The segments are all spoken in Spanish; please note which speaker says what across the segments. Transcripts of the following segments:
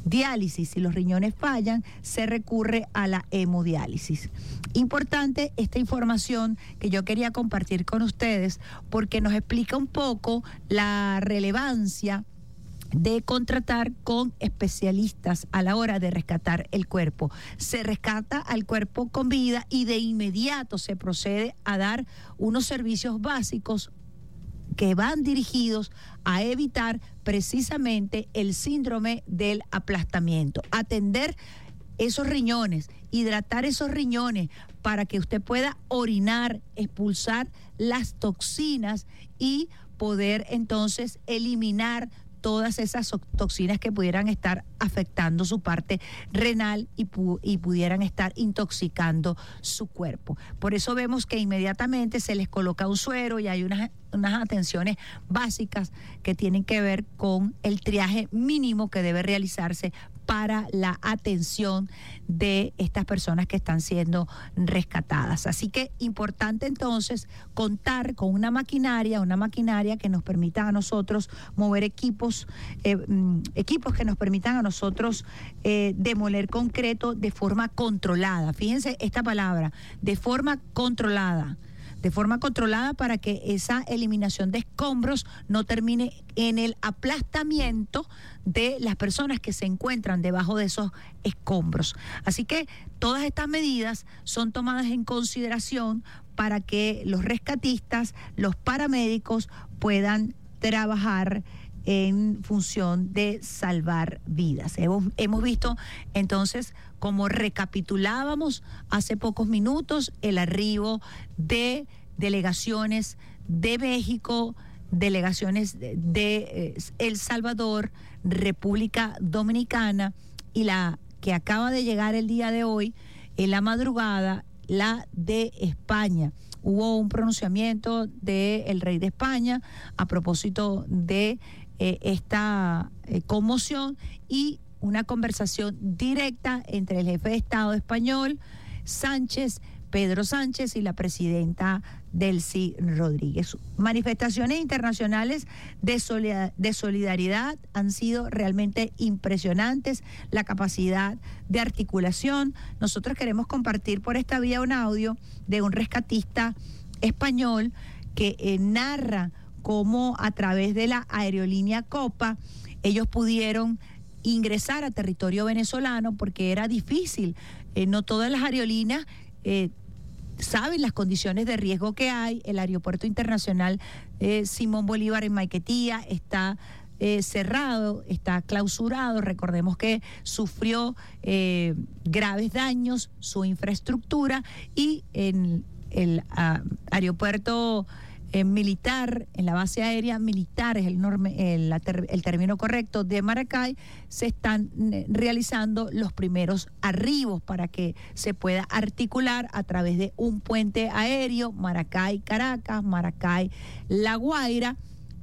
Speaker 1: diálisis. Si los riñones fallan, se recurre a la hemodiálisis. Importante esta información que yo quería compartir con ustedes porque nos explica un poco la relevancia de contratar con especialistas a la hora de rescatar el cuerpo. Se rescata al cuerpo con vida y de inmediato se procede a dar unos servicios básicos que van dirigidos a evitar precisamente el síndrome del aplastamiento. Atender esos riñones, hidratar esos riñones para que usted pueda orinar, expulsar las toxinas y poder entonces eliminar todas esas toxinas que pudieran estar afectando su parte renal y pudieran estar intoxicando su cuerpo. Por eso vemos que inmediatamente se les coloca un suero y hay unas atenciones básicas que tienen que ver con el triaje mínimo que debe realizarse para la atención de estas personas que están siendo rescatadas. Así que importante entonces contar con una maquinaria que nos permita a nosotros mover equipos que nos permitan a nosotros demoler concreto de forma controlada. Fíjense esta palabra, de forma controlada para que esa eliminación de escombros no termine en el aplastamiento de las personas que se encuentran debajo de esos escombros. Así que todas estas medidas son tomadas en consideración para que los rescatistas, los paramédicos puedan trabajar en función de salvar vidas. Hemos visto entonces, como recapitulábamos hace pocos minutos, el arribo de delegaciones de México, delegaciones de El Salvador, República Dominicana, y la que acaba de llegar el día de hoy, en la madrugada, la de España. Hubo un pronunciamiento del rey de España a propósito de esta conmoción y una conversación directa entre el jefe de Estado español, Pedro Sánchez, y la presidenta Delcy Rodríguez. Manifestaciones internacionales de solidaridad han sido realmente impresionantes, la capacidad de articulación. Nosotros queremos compartir por esta vía un audio de un rescatista español que narra cómo a través de la aerolínea Copa ellos pudieron ingresar a territorio venezolano porque era difícil. No todas las aerolíneas saben las condiciones de riesgo que hay. El aeropuerto internacional Simón Bolívar en Maiquetía está cerrado, está clausurado. Recordemos que sufrió graves daños su infraestructura, y en el aeropuerto militar, en la base aérea militar, es el término correcto, de Maracay, se están realizando los primeros arribos para que se pueda articular a través de un puente aéreo, Maracay-Caracas, Maracay-La Guaira,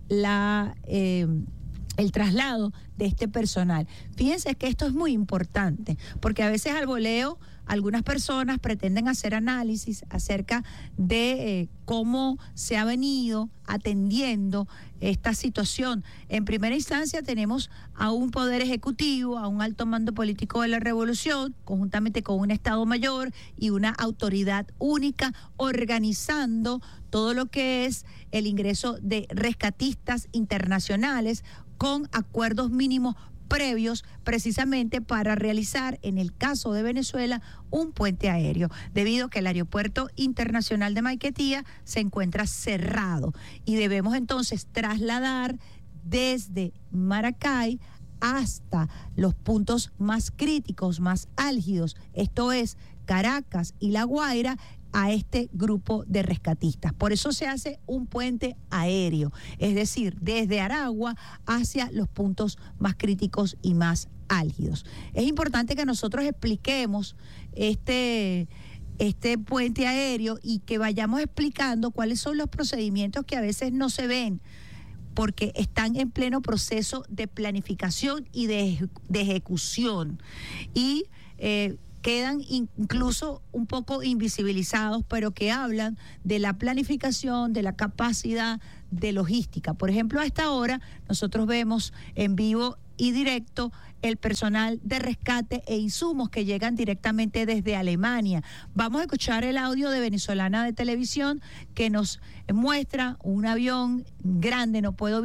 Speaker 1: el traslado de este personal. Fíjense que esto es muy importante, porque a veces al voleo algunas personas pretenden hacer análisis acerca de cómo se ha venido atendiendo esta situación. En primera instancia tenemos a un poder ejecutivo, a un alto mando político de la revolución, conjuntamente con un Estado Mayor y una autoridad única, organizando todo lo que es el ingreso de rescatistas internacionales con acuerdos mínimos previos, precisamente para realizar, en el caso de Venezuela, un puente aéreo, debido a que el aeropuerto internacional de Maiquetía se encuentra cerrado, y debemos entonces trasladar desde Maracay hasta los puntos más críticos, más álgidos, esto es Caracas y La Guaira, a este grupo de rescatistas. Por eso se hace un puente aéreo, es decir, desde Aragua hacia los puntos más críticos y más álgidos. Es importante que nosotros expliquemos este puente aéreo y que vayamos explicando cuáles son los procedimientos que a veces no se ven, porque están en pleno proceso de planificación y de ejecución, y quedan incluso un poco invisibilizados, pero que hablan de la planificación, de la capacidad de logística. Por ejemplo, a esta hora nosotros vemos en vivo y directo el personal de rescate e insumos que llegan directamente desde Alemania. Vamos a escuchar el audio de Venezolana de Televisión que nos muestra un avión grande. No puedo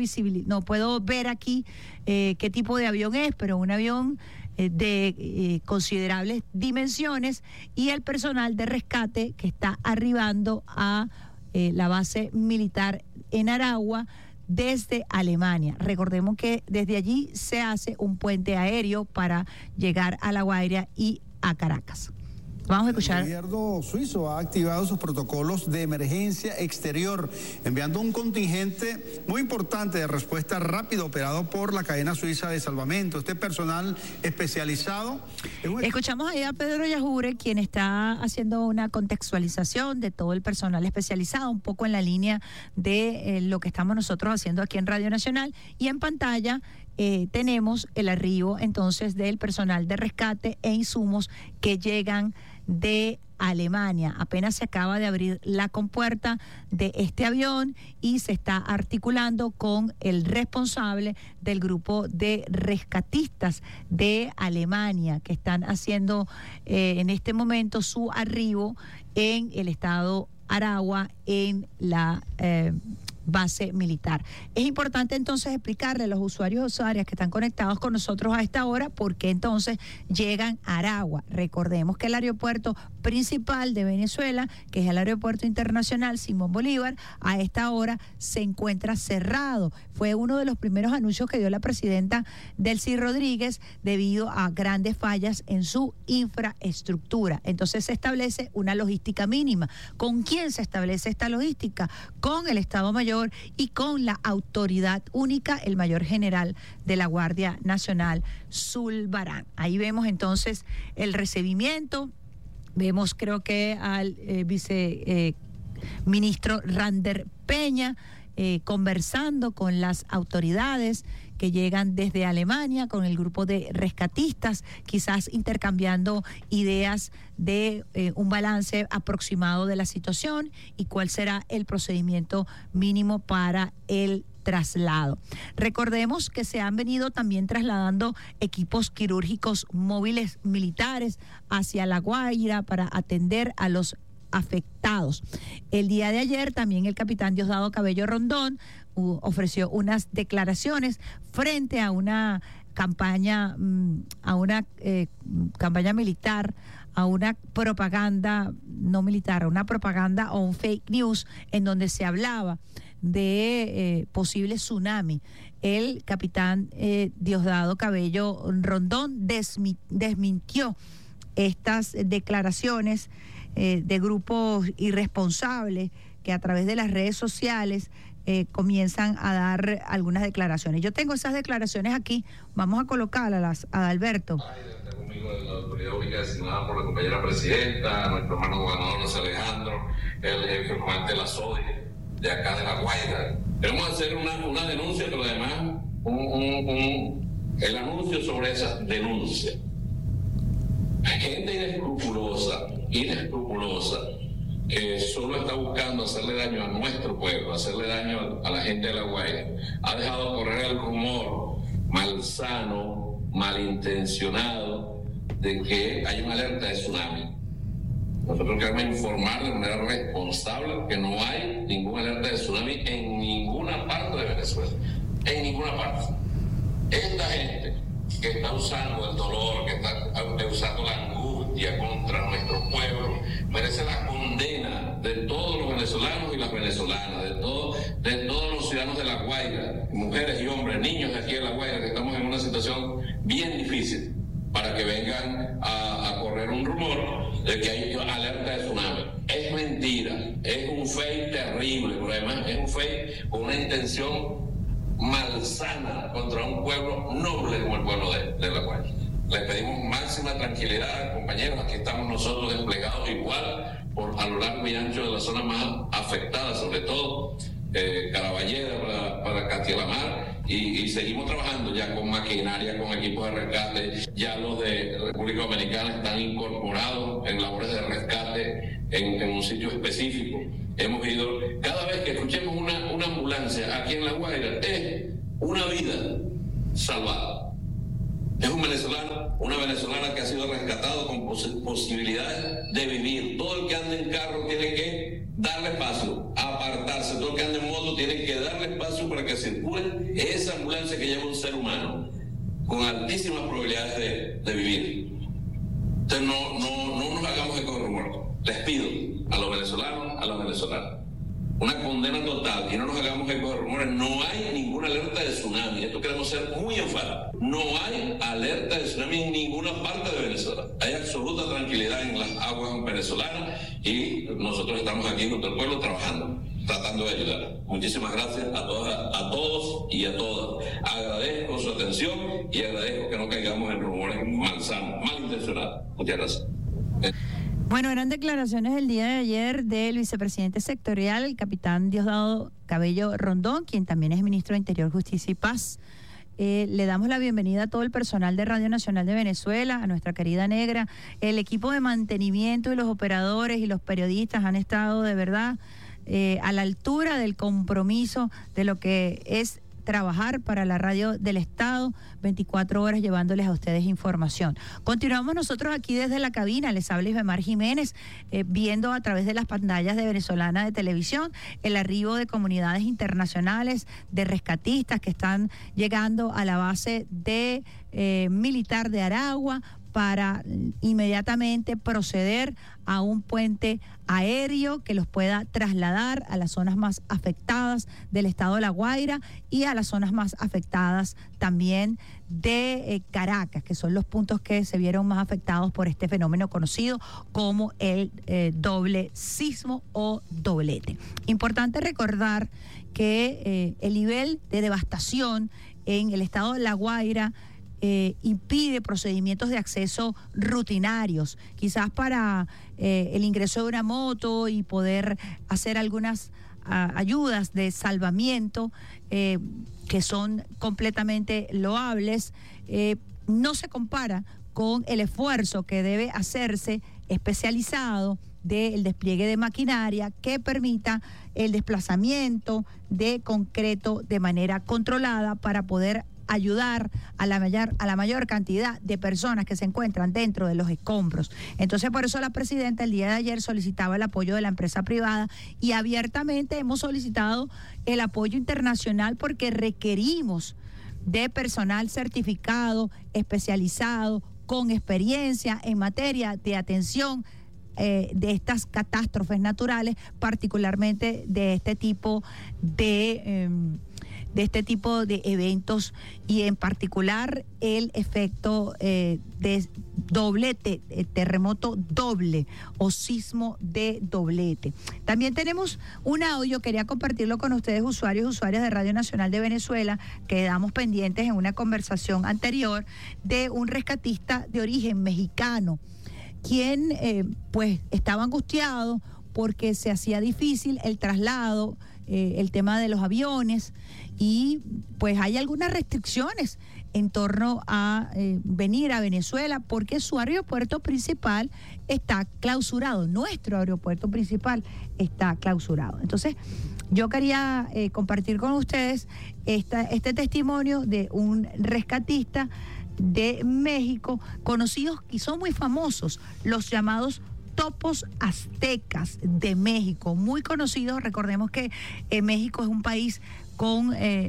Speaker 1: ver aquí qué tipo de avión es, pero un avión de considerables dimensiones, y el personal de rescate que está arribando a la base militar en Aragua desde Alemania. Recordemos que desde allí se hace un puente aéreo para llegar a La Guaira y a Caracas. Vamos a escuchar.
Speaker 2: El gobierno suizo ha activado sus protocolos de emergencia exterior, enviando un contingente muy importante de respuesta rápida operado por la cadena suiza de salvamento. Este personal especializado...
Speaker 1: Escuchamos ahí a Pedro Yajure, quien está haciendo una contextualización de todo el personal especializado, un poco en la línea de lo que estamos nosotros haciendo aquí en Radio Nacional, y en pantalla tenemos el arribo entonces del personal de rescate e insumos que llegan de Alemania. Apenas se acaba de abrir la compuerta de este avión y se está articulando con el responsable del grupo de rescatistas de Alemania, que están haciendo en este momento su arribo en el estado Aragua, en la base militar. Es importante entonces explicarle a los usuarios y usuarias que están conectados con nosotros a esta hora por qué entonces llegan a Aragua. Recordemos que el aeropuerto principal de Venezuela, que es el aeropuerto internacional Simón Bolívar, a esta hora se encuentra cerrado. Fue uno de los primeros anuncios que dio la presidenta Delcy Rodríguez debido a grandes fallas en su infraestructura. Entonces se establece una logística mínima. ¿Con quién se establece esta logística? Con el Estado Mayor y con la autoridad única, el mayor general de la Guardia Nacional, Zulbarán. Ahí vemos entonces el recibimiento, vemos creo que al viceministro Rander Peña conversando con las autoridades que llegan desde Alemania, con el grupo de rescatistas, quizás intercambiando ideas de un balance aproximado de la situación y cuál será el procedimiento mínimo para el traslado. Recordemos que se han venido también trasladando equipos quirúrgicos móviles militares hacia La Guaira para atender a los afectados. El día de ayer también el capitán Diosdado Cabello Rondón ofreció unas declaraciones frente a una campaña campaña militar, a una propaganda no militar, a una propaganda o un fake news en donde se hablaba de posible tsunami. El capitán Diosdado Cabello Rondón desmintió estas declaraciones de grupos irresponsables que a través de las redes sociales comienzan a dar algunas declaraciones. Yo tengo esas declaraciones aquí, vamos a colocarlas, Adalberto.
Speaker 3: Está conmigo la autoridad única designada por la compañera presidenta, nuestro hermano gobernador José Alejandro, el jefe comandante de la SODI de acá de La Guaira. Queremos hacer una denuncia, pero además el anuncio sobre esa denuncia. Gente inescrupulosa, que solo está buscando hacerle daño a nuestro pueblo, hacerle daño a la gente de La Guaira, ha dejado correr el rumor malsano, malintencionado, de que hay una alerta de tsunami. Nosotros queremos informar de manera responsable que no hay ninguna alerta de tsunami en ninguna parte de Venezuela, en ninguna parte. Esta gente que está usando el dolor, que está usando la angustia contra nuestro pueblo, merece la condena de todos los venezolanos y las venezolanas, de todos los ciudadanos de La Guaira, mujeres y hombres, niños de aquí de La Guaira, que estamos en una situación bien difícil, para que vengan a correr un rumor de que hay alerta de tsunami. Es mentira, es un fake terrible, pero además es un fake con una intención malsana contra un pueblo noble como el pueblo de La Guaira. Les pedimos máxima tranquilidad, compañeros. Aquí estamos nosotros desplegados igual a lo largo y ancho de la zona más afectada, sobre todo Caraballeda para Castiel-La-Mar, y seguimos trabajando ya con maquinaria, con equipos de rescate. Ya los de República Dominicana están incorporados en labores de rescate en un sitio específico. Hemos ido, cada vez que escuchemos una ambulancia aquí en La Guaira, es una vida salvada. Es un venezolano, una venezolana que ha sido rescatado con posibilidades de vivir. Todo el que anda en carro tiene que darle espacio, apartarse. Todo el que anda en moto tiene que darle espacio para que circule esa ambulancia que lleva un ser humano con altísimas probabilidades de vivir. Entonces no nos hagamos eco de rumor. Les pido a los venezolanos, a las venezolanas, una condena total y no nos hagamos eco de rumores. No hay ninguna alerta de tsunami. Esto queremos ser muy enfáticos. No hay alerta de tsunami en ninguna parte de Venezuela. Hay absoluta tranquilidad en las aguas venezolanas y nosotros estamos aquí junto al pueblo trabajando, tratando de ayudar. Muchísimas gracias a todos y a todas. Agradezco su atención y agradezco que no caigamos en rumores malintencionados. Muchas gracias.
Speaker 1: Bueno, eran declaraciones el día de ayer del vicepresidente sectorial, el capitán Diosdado Cabello Rondón, quien también es ministro de Interior, Justicia y Paz. Le damos la bienvenida a todo el personal de Radio Nacional de Venezuela, a nuestra querida Negra. El equipo de mantenimiento y los operadores y los periodistas han estado de verdad a la altura del compromiso de lo que es trabajar para la radio del Estado, 24 horas llevándoles a ustedes información. Continuamos nosotros aquí desde la cabina, les habla Isbemar Jiménez, viendo a través de las pantallas de Venezolana de Televisión el arribo de comunidades internacionales, de rescatistas que están llegando a la base de militar de Aragua para inmediatamente proceder a un puente aéreo que los pueda trasladar a las zonas más afectadas del estado de La Guaira y a las zonas más afectadas también de Caracas, que son los puntos que se vieron más afectados por este fenómeno conocido como el doble sismo o doblete. Importante recordar que el nivel de devastación en el estado de La Guaira impide procedimientos de acceso rutinarios, quizás para el ingreso de una moto y poder hacer algunas ayudas de salvamiento que son completamente loables, no se compara con el esfuerzo que debe hacerse especializado del despliegue de maquinaria que permita el desplazamiento de concreto de manera controlada para poder ayudar a la mayor cantidad de personas que se encuentran dentro de los escombros. Entonces, por eso la presidenta el día de ayer solicitaba el apoyo de la empresa privada y abiertamente hemos solicitado el apoyo internacional porque requerimos de personal certificado, especializado, con experiencia en materia de atención de estas catástrofes naturales, particularmente de este tipo de eventos y en particular el efecto de doblete, terremoto doble o sismo de doblete. También tenemos un audio, quería compartirlo con ustedes, usuarios y usuarias de Radio Nacional de Venezuela, quedamos pendientes en una conversación anterior de un rescatista de origen mexicano, quien pues estaba angustiado porque se hacía difícil el traslado, el tema de los aviones, y pues hay algunas restricciones en torno a venir a Venezuela porque su aeropuerto principal está clausurado, nuestro aeropuerto principal está clausurado. Entonces, yo quería compartir con ustedes este testimonio de un rescatista de México, conocidos y son muy famosos, los llamados topos aztecas de México, muy conocidos. Recordemos que México es un país con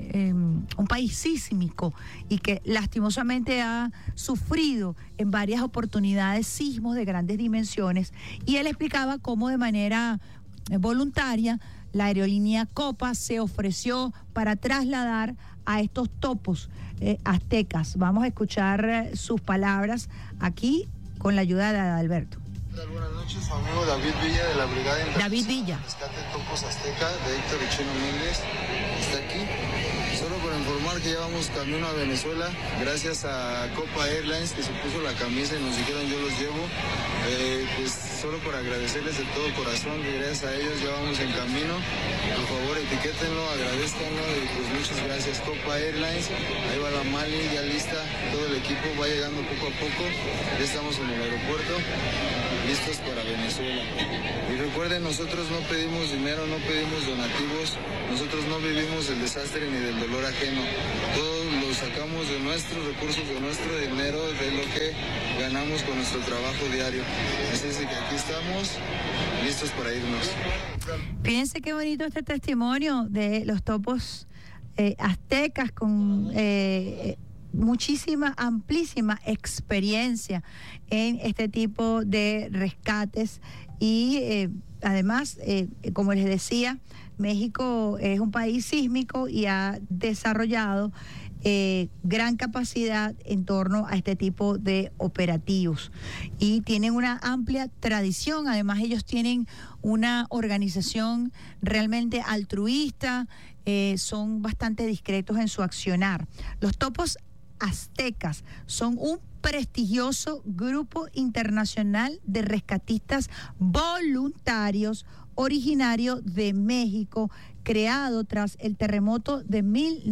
Speaker 1: un país sísmico y que lastimosamente ha sufrido en varias oportunidades sismos de grandes dimensiones, y él explicaba cómo de manera voluntaria la aerolínea Copa se ofreció para trasladar a estos topos aztecas. Vamos a escuchar sus palabras aquí con la ayuda de Adalberto.
Speaker 4: Buenas noches, su amigo David Villa de la Brigada
Speaker 1: David Villa.
Speaker 4: Rescate Topos Azteca de Héctor Chino Méndez está aquí. Solo para informar que ya vamos camino a Venezuela, gracias a Copa Airlines que se puso la camisa y nos dijeron yo los llevo. Pues solo para agradecerles de todo corazón que gracias a ellos ya vamos en camino. Por favor etiquétenlo, agradezcanlo y pues muchas gracias Copa Airlines. Ahí va la Mali ya lista, todo el equipo va llegando poco a poco. Ya estamos en el aeropuerto, listos para Venezuela. Y recuerden, nosotros no pedimos dinero, no pedimos donativos, nosotros no vivimos el desastre ni del dolor ajeno. bueno. Todo lo sacamos de nuestros recursos, de nuestro dinero, de lo que ganamos con nuestro trabajo diario. Así es que aquí estamos, listos para irnos.
Speaker 1: Fíjense qué bonito este testimonio de los topos aztecas con muchísima, amplísima experiencia en este tipo de rescates y además, como les decía, México es un país sísmico y ha desarrollado gran capacidad en torno a este tipo de operativos y tienen una amplia tradición. Además, ellos tienen una organización realmente altruista, son bastante discretos en su accionar. Los topos aztecas son un prestigioso grupo internacional de rescatistas voluntarios originario de México, creado tras el terremoto de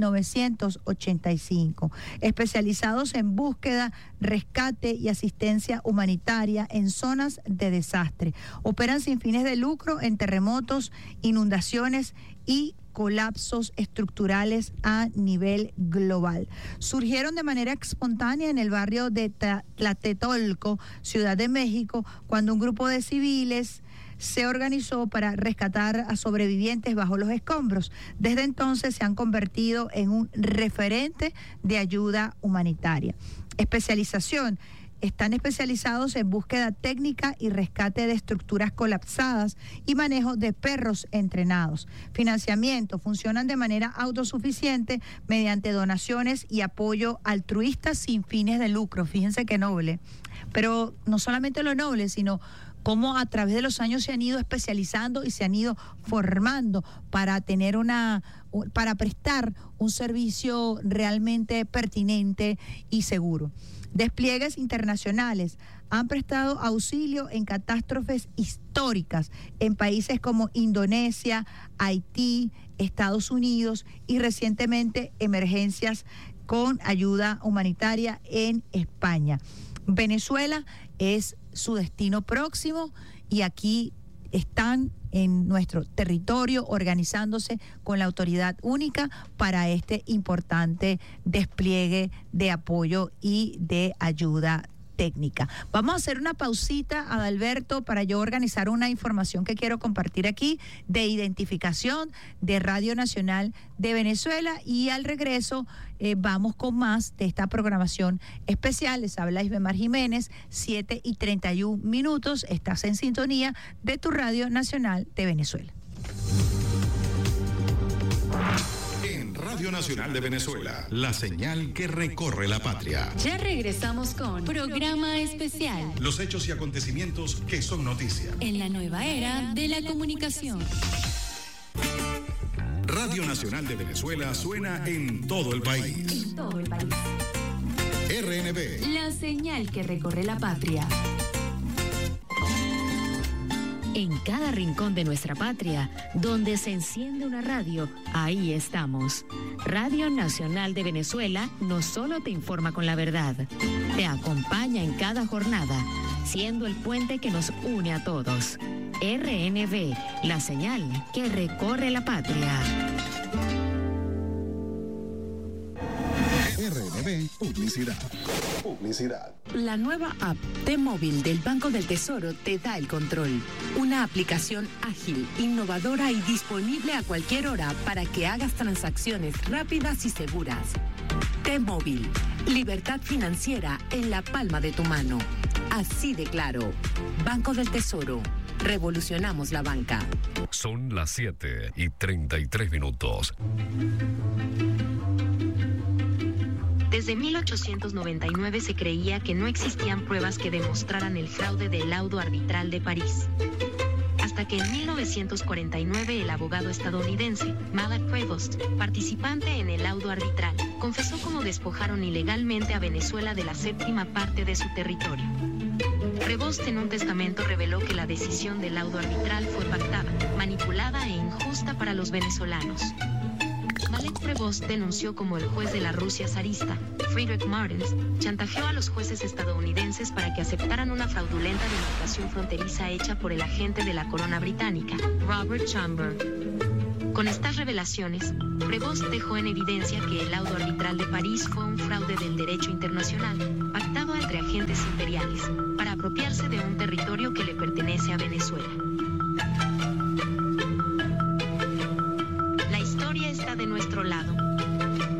Speaker 1: 1985, especializados en búsqueda, rescate y asistencia humanitaria en zonas de desastre. Operan sin fines de lucro en terremotos, inundaciones y colapsos estructurales a nivel global. Surgieron de manera espontánea en el barrio de Tlatelolco, Ciudad de México, cuando un grupo de civiles se organizó para rescatar a sobrevivientes bajo los escombros. Desde entonces se han convertido en un referente de ayuda humanitaria. Especialización. Están especializados en búsqueda técnica y rescate de estructuras colapsadas y manejo de perros entrenados. Financiamiento. Funcionan de manera autosuficiente mediante donaciones y apoyo altruista sin fines de lucro. Fíjense qué noble. Pero no solamente lo noble, sino cómo a través de los años se han ido especializando y se han ido formando para tener para prestar un servicio realmente pertinente y seguro. Despliegues internacionales. Han prestado auxilio en catástrofes históricas en países como Indonesia, Haití, Estados Unidos y recientemente emergencias con ayuda humanitaria en España. Venezuela es su destino próximo y aquí están en nuestro territorio organizándose con la autoridad única para este importante despliegue de apoyo y de ayuda técnica. Vamos a hacer una pausita, Adalberto, para yo organizar una información que quiero compartir aquí de identificación de Radio Nacional de Venezuela y al regreso vamos con más de esta programación especial. Les habla Isbemar Jiménez, 7:31. Estás en sintonía de tu Radio Nacional de Venezuela.
Speaker 5: Radio Nacional de Venezuela, la señal que recorre la patria.
Speaker 6: Ya regresamos con Programa Especial.
Speaker 5: Los hechos y acontecimientos que son noticia.
Speaker 6: En la nueva era de la comunicación.
Speaker 5: Radio Nacional de Venezuela suena en todo el país.
Speaker 6: En todo el país.
Speaker 5: RNB.
Speaker 6: La señal que recorre la patria. En cada rincón de nuestra patria, donde se enciende una radio, ahí estamos. Radio Nacional de Venezuela no solo te informa con la verdad, te acompaña en cada jornada, siendo el puente que nos une a todos. RNB, la señal que recorre la patria.
Speaker 5: RNB Publicidad.
Speaker 7: La nueva app T-Móvil del Banco del Tesoro te da el control. Una aplicación ágil, innovadora y disponible a cualquier hora para que hagas transacciones rápidas y seguras. T-Móvil, libertad financiera en la palma de tu mano. Así de claro. Banco del Tesoro. Revolucionamos la banca.
Speaker 8: Son las 7:33.
Speaker 9: Desde 1899 se creía que no existían pruebas que demostraran el fraude del laudo arbitral de París. Hasta que en 1949 el abogado estadounidense Malak Prevost, participante en el laudo arbitral, confesó cómo despojaron ilegalmente a Venezuela de la séptima parte de su territorio. Prevost en un testamento reveló que la decisión del laudo arbitral fue pactada, manipulada e injusta para los venezolanos. Malek Prevost denunció cómo el juez de la Rusia zarista, Friedrich Martens, chantajeó a los jueces estadounidenses para que aceptaran una fraudulenta demarcación fronteriza hecha por el agente de la corona británica, Robert Chamber. Con estas revelaciones, Prevost dejó en evidencia que el laudo arbitral de París fue un fraude del derecho internacional, pactado entre agentes imperiales, para apropiarse de un territorio que le pertenece a Venezuela. La historia está de nuestro lado.